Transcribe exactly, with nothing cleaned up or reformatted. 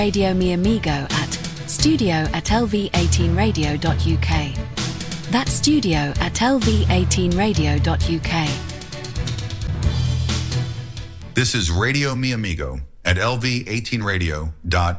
Radio Mi Amigo at studio at l v eighteen radio dot u k. That's studio at l v eighteen radio dot u k. This is Radio Mi Amigo at l v eighteen radio dot